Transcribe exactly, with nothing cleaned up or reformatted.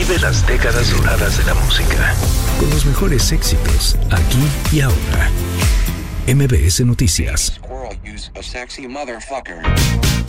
Revive las décadas doradas de la música con los mejores éxitos aquí y ahora. M B S Noticias.